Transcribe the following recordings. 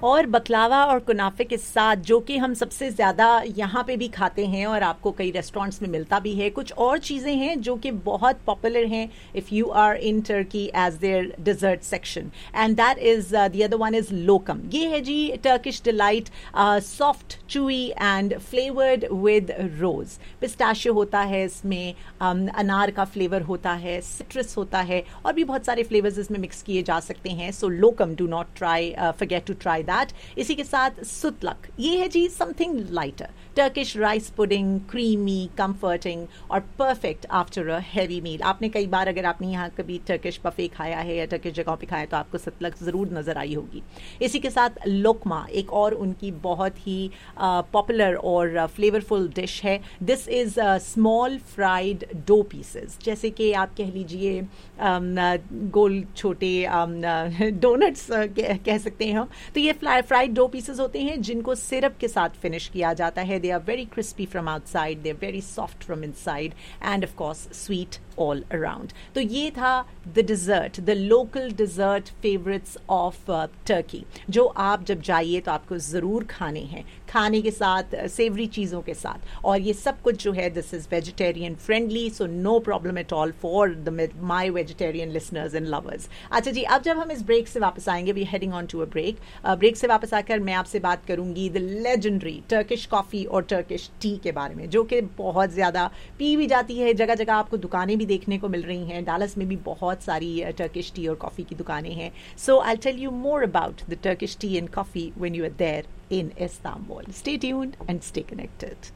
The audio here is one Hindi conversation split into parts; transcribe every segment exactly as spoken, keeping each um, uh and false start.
और बकलावा और कुनाफे के साथ, जो कि हम सबसे ज़्यादा यहाँ पे भी खाते हैं और आपको कई रेस्टोरेंट्स में मिलता भी है, कुछ और चीज़ें हैं जो कि बहुत पॉपुलर हैं if you are in Turkey as there dessert section, and that is the other one is लोकम. ये है जी Turkish delight, soft chewy and flavoured with rose. Pistachio होता है इसमें, um, अनार का फ्लेवर होता है, सिट्रस होता है, और भी बहुत सारे फ्लेवर्स इसमें मिक्स किए जा सकते हैं. सो लोकम, do not try, forget to try that. इसी के साथ सुतलक, ये है जी something lighter. Turkish rice pudding, creamy, comforting और परफेक्ट आफ्टर अ हैवी मील. आपने कई बार, अगर आपने यहाँ कभी टर्किश बफे खाया है या टर्किश जगहों पे खाया, तो आपको सुतलक ज़रूर नज़र आई होगी. इसी के साथ लोकमा, एक और उनकी बहुत ही पॉपुलर uh, और फ्लेवरफुल uh, डिश है. This is small fried dough pieces, जैसे कि आप कह लीजिए um, uh, गोल छोटे डोनट्स um, uh, कह सकते हैं हम. तो ये फ्राइड डो पीसेस होते हैं जिनको सिरप के साथ फिनिश किया जाता है. They are very crispy from outside, they are very soft from inside, and of course sweet all around. तो ये था the dessert, the local dessert favorites of uh, Turkey, जो आप जब जाइए तो आपको ज़रूर खाने हैं, खाने के साथ, सेवरी चीज़ों के साथ. और ये सब कुछ जो है, this is vegetarian friendly, so no problem at all for the my vegetarian listeners and lovers. अच्छा जी, अब जब हम इस ब्रेक से वापस आएंगे, we are heading on to a break. Break uh, से वापस आकर मैं आपसे बात करूंगी the legendary Turkish coffee और टर्किश टी के बारे में, जो कि बहुत ज़्यादा पी भी जाती है. जगह जगह आपको दुकानें भी देखने को मिल रही हैं. डालस में भी बहुत सारी टर्किश टी और कॉफ़ी की दुकानें हैं. सो I tell you more about the Turkish T and coffee when you are there in Istanbul. Stay tuned and stay connected.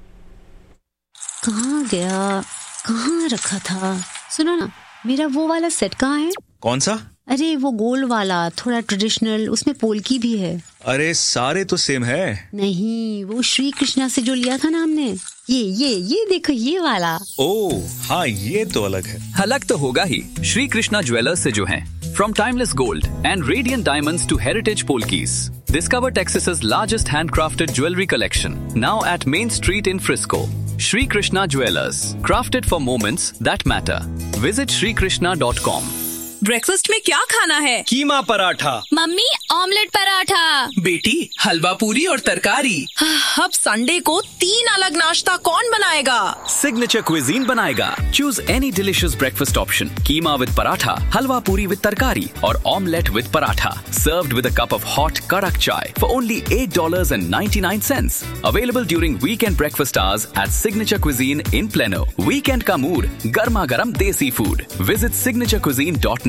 कहाँ गया, कहाँ रखा था? सुनो ना, मेरा वो वाला सेट कहाँ है? कौन सा? अरे वो गोल वाला, थोड़ा ट्रेडिशनल, उसमें पोल्की भी है. अरे सारे तो सेम है. नहीं, वो श्री कृष्णा से जो लिया था ना हमने, ये ये ये देखो, ये वाला. ओह हाँ, ये तो अलग है. अलग तो होगा ही. श्री कृष्णा ज्वेलर्स से जो हैं. From timeless gold and radiant diamonds to heritage polkis, discover Texas's largest handcrafted jewelry collection, now at Main Street in Frisco. Shri Krishna Jewelers, crafted for moments that matter. Visit shri krishna dot com. Breakfast में क्या खाना है? कीमा पराठा. Mummy omelette paratha. बेटी हलवा पूरी और तरकारी. अब संडे को तीन अलग नाश्ता कौन बनाएगा? सिग्नेचर क्विजीन बनाएगा. Choose any delicious breakfast option. Keema with paratha, हलवा पूरी विद तरकारी और omelette with paratha. Served with a cup of hot कड़क चाय for only eight dollars and ninety-nine cents. Available during weekend breakfast hours at Signature Cuisine in Plano. Weekend का मूड, गर्मा गर्म देसी food. Visit signature cuisine dot net.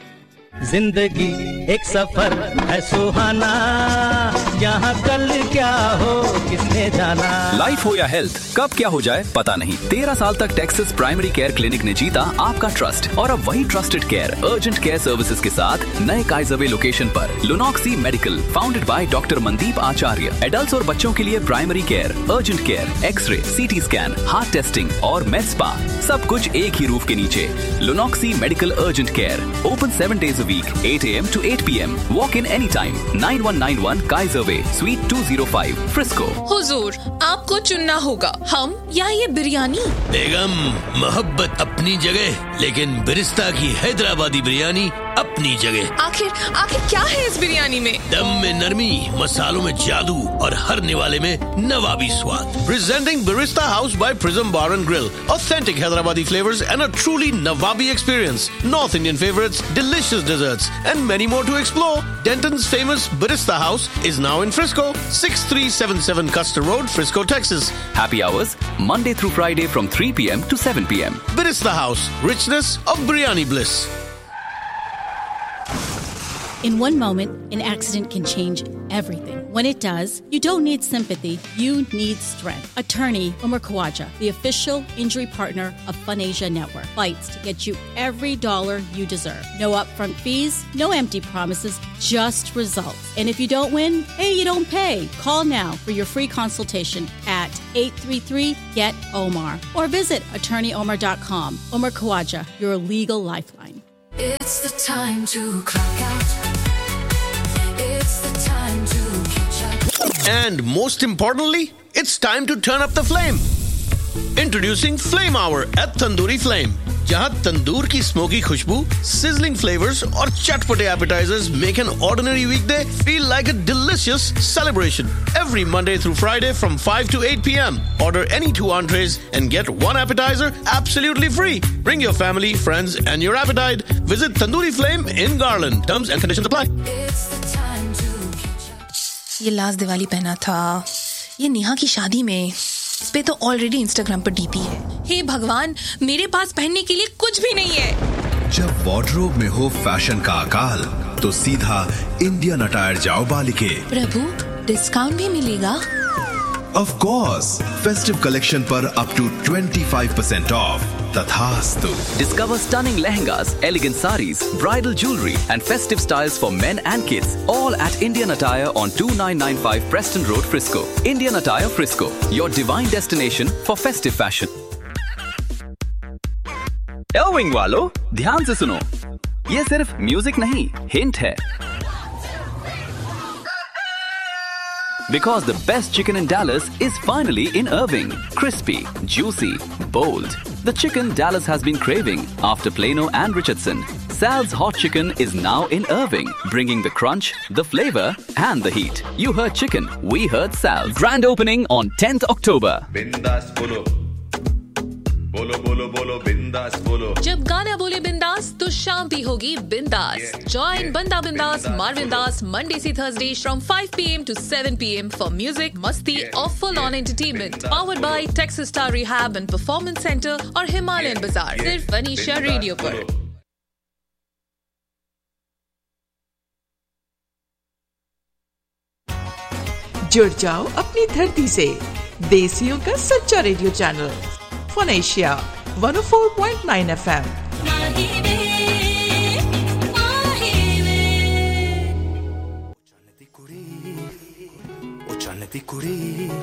जिंदगी एक सफर है सुहाना, यहाँ कल क्या हो किसने जाना. लाइफ हो या हेल्थ, कब क्या हो जाए पता नहीं. तेरह साल तक टेक्सास प्राइमरी केयर क्लिनिक ने जीता आपका ट्रस्ट, और अब वही trusted care urgent care services के साथ नए काइजरवे लोकेशन पर. लुनॉक्सी medical, founded by doctor Mandeep Acharya. Adults और बच्चों के लिए primary care, urgent care, x ray, CT scan, heart testing और med spa, सब कुछ एक ही रूफ के नीचे. लुनॉक्सी medical urgent care, open seven days a week, eight a m to eight p m. Walk in anytime. nine one nine one Kaiser Way, Suite two oh five, Frisco. हुजूर, आपको चुनना होगा, हम या ये बिरयानी. बेगम, मोहब्बत अपनी जगह, लेकिन बिरिस्ता की हैदराबादी बिरयानी अपनी जगह. आखिर आखिर क्या है इस बिरयानी में? दम में नरमी, मसालों में जादू और हर निवाले में नवाबी स्वाद. Presenting Barista House by Prism Bar and Grill. Authentic Hyderabadi flavors and a truly Nawabi experience. North Indian favorites, delicious desserts, and many more to explore. Denton's famous Barista House is now in Frisco. six three seven seven Custer Road, Frisco, Texas. Happy hours, Monday through Friday from three p m to seven p m. Barista House, richness of biryani bliss. In one moment, an accident can change everything. When it does, you don't need sympathy, you need strength. Attorney Umar Khawaja, the official injury partner of FunAsia Network, fights to get you every dollar you deserve. No upfront fees, no empty promises, just results. And if you don't win, hey, you don't pay. Call now for your free consultation at eight three three get Omar or visit attorney omar dot com. Umar Khawaja, your legal lifeline. It's the time to clock out. It's the time to catch up. And most importantly, it's time to turn up the flame. Introducing Flame Hour at Tandoori Flame. जहां तंदूर की स्मोकी खुशबू, sizzling flavors और चटपटे appetizers make an ordinary weekday feel like a delicious celebration. Every Monday through Friday from five to eight p.m. Order any two entrees and get one appetizer absolutely free. Bring your family, friends and your appetite. Visit Tandoori Flame in Garland. Terms and conditions apply. It's the time to catch up. ये लास्ट दिवाली पहना था, ये नेहा की शादी में, इस पे तो ऑलरेडी इंस्टाग्राम पर डीपी है। हे भगवान, मेरे पास पहनने के लिए कुछ भी नहीं है। जब वार्डरोब में हो फैशन का अकाल, तो सीधा इंडियन अटायर जाओ बालिके। प्रभु, डिस्काउंट भी मिलेगा? Of course, festive collection पर up to twenty-five percent off. तथास्तु. Discover stunning lehengas, elegant saris, bridal jewelry and festive styles for men and kids. All at Indian Attire on two nine nine five Preston Road, Frisco. Indian Attire Frisco, your divine destination for festive fashion. Irving वालों, ध्यान से सुनो. ये सिर्फ म्यूजिक नहीं, हिंट है. Because the best chicken in Dallas is finally in Irving. Crispy, juicy, bold. The chicken Dallas has been craving after Plano and Richardson. Sal's Hot Chicken is now in Irving, bringing the crunch, the flavor and the heat. You heard chicken, we heard Sal's. Grand opening on tenth October. बिंदास बोलो, बोलो बोलो बोलो बिंदास बोलो. जब गाना बोले बिंदास तो शाम भी होगी बिंदास. Join Banda Bindas, Marvin Das Monday से Thursday from five p.m. to seven p.m. for music, मस्ती और full on entertainment. Powered by Texas Star Rehab and Performance Center और Himalayan Bazaar. सिर्फ अनीशा रेडियो पर. जुड़ जाओ अपनी धरती से. देसियों का सच्चा radio channel फनेशिया one oh four point nine F M. कुड़ी